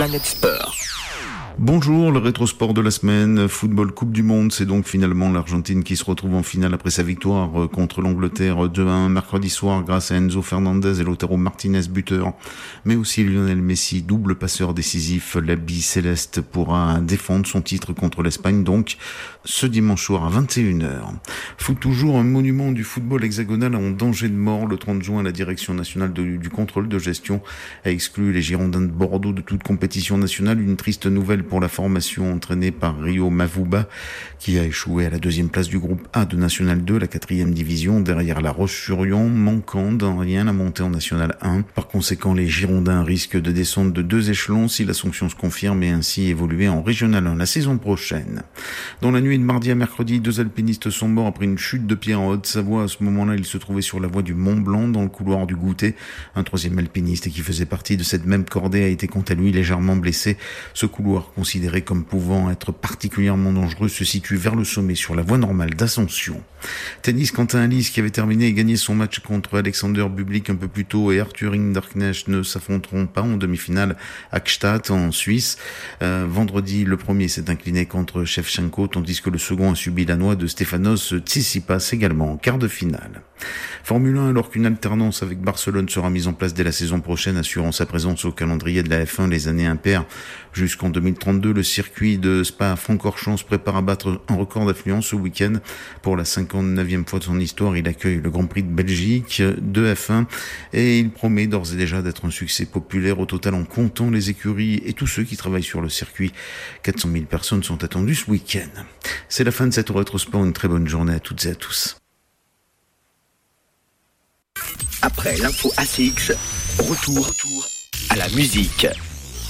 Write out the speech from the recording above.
Planète Sport. Bonjour, le rétrosport de la semaine, football Coupe du Monde, c'est donc finalement l'Argentine qui se retrouve en finale après sa victoire contre l'Angleterre 2-1 mercredi soir grâce à Enzo Fernandez et Lautaro Martinez buteur, mais aussi Lionel Messi, double passeur décisif. La bille céleste pourra défendre son titre contre l'Espagne donc ce dimanche soir à 21h. Foot toujours, un monument du football hexagonal en danger de mort. Le 30 juin, la direction nationale du contrôle de gestion a exclu les Girondins de Bordeaux de toute compétition nationale. Une triste nouvelle pour la formation entraînée par Rio Mavuba qui a échoué à la deuxième place du groupe A de National 2, la 4e division, derrière La Roche-sur-Yon, manquant d'un rien la montée en National 1. Par conséquent, les Girondins risquent de descendre de 2 échelons si la sanction se confirme et ainsi évoluer en Régional 1 la saison prochaine. Dans la nuit de mardi à mercredi, 2 alpinistes sont morts après une chute de pierre en Haute-Savoie. À ce moment-là, ils se trouvaient sur la voie du Mont Blanc dans le couloir du Goûter. Un 3e alpiniste qui faisait partie de cette même cordée a été quant à lui légèrement blessé. Ce couloir, considéré comme pouvant être particulièrement dangereux, se situe vers le sommet sur la voie normale d'ascension. Tennis, Quentin Halys qui avait terminé et gagné son match contre Alexander Bublik un peu plus tôt et Arthur Hinderknecht ne s'affronteront pas en demi-finale à Gstaad en Suisse. Vendredi, le premier s'est incliné contre Shevchenko tandis que le second a subi la noix de Stefanos Tsitsipas également en quart de finale. Formule 1, alors qu'une alternance avec Barcelone sera mise en place dès la saison prochaine, assurant sa présence au calendrier de la F1 les années impaires jusqu'en 2032, le circuit de Spa-Francorchamps se prépare à battre un record d'affluence ce week-end. Pour la 59e fois de son histoire, il accueille le Grand Prix de Belgique de F1 et il promet d'ores et déjà d'être un succès populaire au total en comptant les écuries et tous ceux qui travaillent sur le circuit. 400 000 personnes sont attendues ce week-end. C'est la fin de cette rétrosport, une très bonne journée à toutes et à tous. Après l'info ACX, retour à la musique.